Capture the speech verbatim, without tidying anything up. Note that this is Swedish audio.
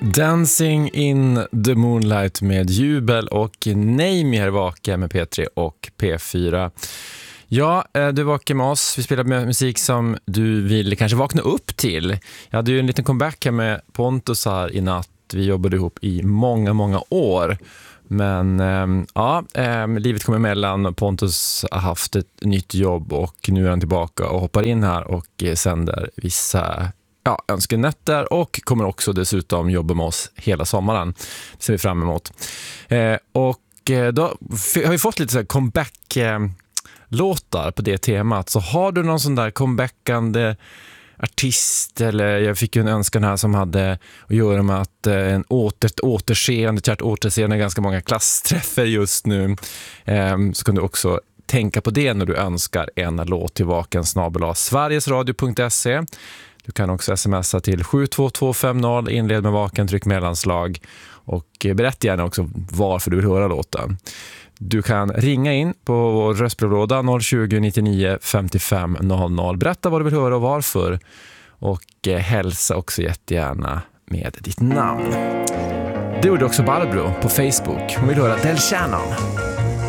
Dancing in the Moonlight med Jubel och Nej mer vaka med P tre och P fyra. Ja, du var vaken med oss. Vi spelar med musik som du vill kanske vakna upp till. Jag hade ju en liten comeback här med Pontus här i natt. Vi jobbade ihop i många, många år. Men ähm, ja, ähm, livet kom emellan. Pontus har haft ett nytt jobb och nu är han tillbaka och hoppar in här och sänder vissa ja, önskenätter och kommer också dessutom jobba med oss hela sommaren. Det ser vi fram emot. Eh, och eh, då har vi fått lite så här comeback eh, låtar på det temat. Så har du någon sån där comebackande artist, eller jag fick ju en önskan här som hade att göra med att eh, en åter, återseende, kärt återseende, ganska många klassträffar just nu. Eh, så kan du också tänka på det när du önskar en låt till vaken snabel-a sverigesradio punkt se. Du kan också smsa till sju två två fem noll, inled med vaken, tryck mellanslag och berätta gärna också varför du vill höra låten. Du kan ringa in på vår röstbrevlåda noll tjugo nittionio femtiofem noll noll. Berätta vad du vill höra och varför. Och hälsa också jättegärna med ditt namn. Det gjorde också Barbro på Facebook. Hon vill höra Del Shannon.